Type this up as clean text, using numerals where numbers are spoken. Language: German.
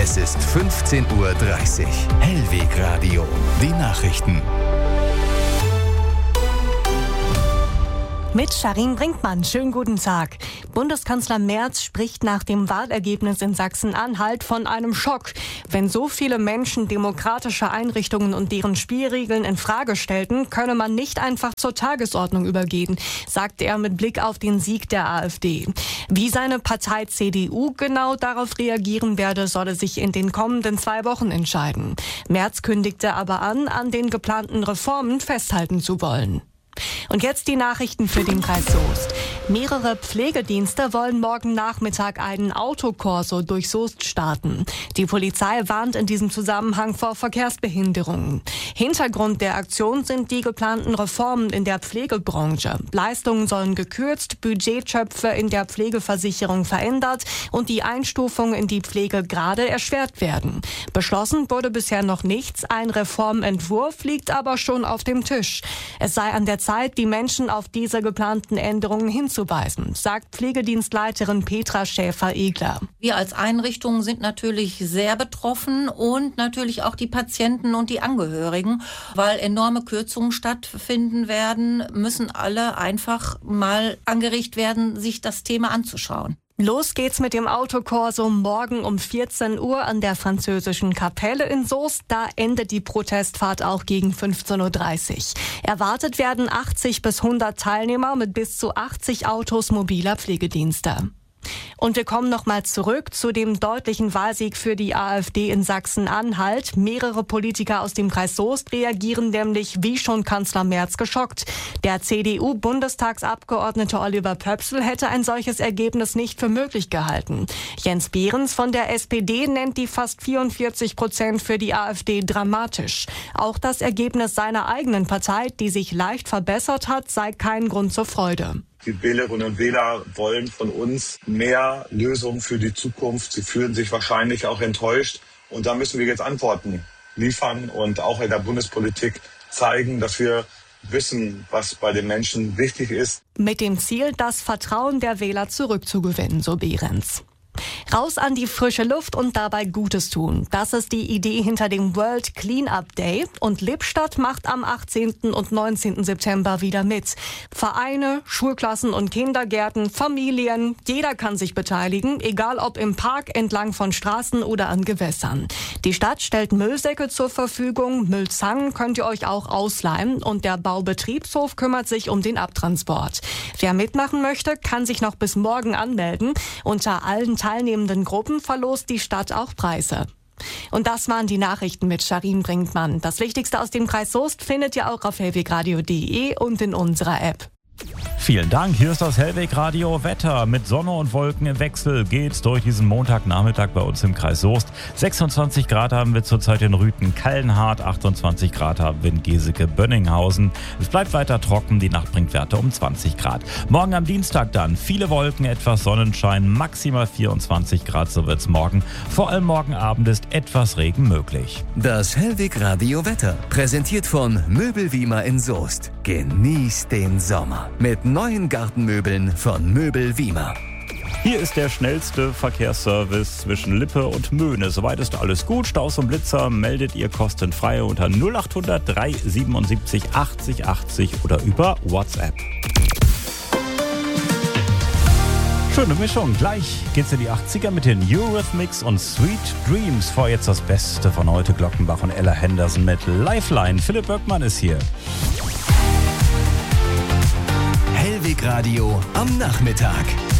Es ist 15:30 Uhr. Hellweg Radio. Die Nachrichten. Mit Sharin Brinkmann. Schönen guten Tag. Bundeskanzler Merz spricht nach dem Wahlergebnis in Sachsen-Anhalt von einem Schock. Wenn so viele Menschen demokratische Einrichtungen und deren Spielregeln in Frage stellten, könne man nicht einfach zur Tagesordnung übergehen, sagte er mit Blick auf den Sieg der AfD. Wie seine Partei CDU genau darauf reagieren werde, solle sich in den kommenden 2 Wochen entscheiden. Merz kündigte aber an den geplanten Reformen festhalten zu wollen. Und jetzt die Nachrichten für den Kreis Soest. Mehrere Pflegedienste wollen morgen Nachmittag einen Autokorso durch Soest starten. Die Polizei warnt in diesem Zusammenhang vor Verkehrsbehinderungen. Hintergrund der Aktion sind die geplanten Reformen in der Pflegebranche. Leistungen sollen gekürzt, Budgettöpfe in der Pflegeversicherung verändert und die Einstufung in die Pflegegrade erschwert werden. Beschlossen wurde bisher noch nichts, ein Reformentwurf liegt aber schon auf dem Tisch. Es sei an der Zeit, die Menschen auf diese geplanten Änderungen hinzuweisen, sagt Pflegedienstleiterin Petra Schäfer-Egler. Wir als Einrichtungen sind natürlich sehr betroffen und natürlich auch die Patienten und die Angehörigen, weil enorme Kürzungen stattfinden werden, müssen alle einfach mal angeregt werden, sich das Thema anzuschauen. Los geht's mit dem Autokorso morgen um 14 Uhr an der französischen Kapelle in Soest. Da endet die Protestfahrt auch gegen 15:30 Uhr. Erwartet werden 80 bis 100 Teilnehmer mit bis zu 80 Autos mobiler Pflegedienste. Und wir kommen nochmal zurück zu dem deutlichen Wahlsieg für die AfD in Sachsen-Anhalt. Mehrere Politiker aus dem Kreis Soest reagieren nämlich wie schon Kanzler Merz geschockt. Der CDU-Bundestagsabgeordnete Oliver Pöpsl hätte ein solches Ergebnis nicht für möglich gehalten. Jens Behrens von der SPD nennt die fast 44% für die AfD dramatisch. Auch das Ergebnis seiner eigenen Partei, die sich leicht verbessert hat, sei kein Grund zur Freude. Die Wählerinnen und Wähler wollen von uns mehr Lösungen für die Zukunft. Sie fühlen sich wahrscheinlich auch enttäuscht. Und da müssen wir jetzt Antworten liefern und auch in der Bundespolitik zeigen, dass wir wissen, was bei den Menschen wichtig ist. Mit dem Ziel, das Vertrauen der Wähler zurückzugewinnen, so Behrens. Raus an die frische Luft und dabei Gutes tun. Das ist die Idee hinter dem World Cleanup Day. Und Lippstadt macht am 18. und 19. September wieder mit. Vereine, Schulklassen und Kindergärten, Familien, jeder kann sich beteiligen, egal ob im Park, entlang von Straßen oder an Gewässern. Die Stadt stellt Müllsäcke zur Verfügung, Müllzangen könnt ihr euch auch ausleihen und der Baubetriebshof kümmert sich um den Abtransport. Wer mitmachen möchte, kann sich noch bis morgen anmelden. Unter allen teilnehmenden Gruppen verlost die Stadt auch Preise. Und das waren die Nachrichten mit Sharin Brinkmann. Das Wichtigste aus dem Kreis Soest findet ihr auch auf hellwegradio.de und in unserer App. Vielen Dank. Hier ist das Hellweg Radio Wetter. Mit Sonne und Wolken im Wechsel geht's durch diesen Montagnachmittag bei uns im Kreis Soest. 26 Grad haben wir zurzeit in Rüthen-Kallenhardt, 28 Grad haben wir in Geseke-Bönninghausen. Es bleibt weiter trocken, die Nacht bringt Werte um 20 Grad. Morgen am Dienstag dann viele Wolken, etwas Sonnenschein, maximal 24 Grad, so wird's morgen. Vor allem morgen Abend ist etwas Regen möglich. Das Hellweg Radio Wetter, präsentiert von Möbel Wiemer in Soest. Genießt den Sommer mit neuen Gartenmöbeln von Möbel Wiemer. Hier ist der schnellste Verkehrsservice zwischen Lippe und Möhne. Soweit ist alles gut. Staus und Blitzer meldet ihr kostenfrei unter 0800 377 80 80 oder über WhatsApp. Schöne Mischung. Gleich geht's in die 80er mit den Eurythmics und Sweet Dreams. Vor jetzt das Beste von heute. Glockenbach und Ella Henderson mit Lifeline. Philipp Böckmann ist hier. Hellweg Radio am Nachmittag.